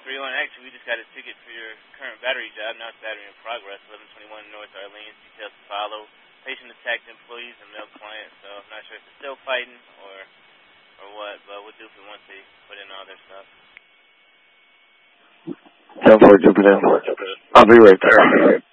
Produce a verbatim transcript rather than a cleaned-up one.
for you. And actually, we just got a ticket for your current battery job. Now it's battery in progress, eleven twenty-one North Orleans. Details to follow. Patient attacked employees and male client, so I'm not sure if they're still fighting or or what, but we'll do it once they put in all their stuff. ten four, Jupiter. I'll be right there.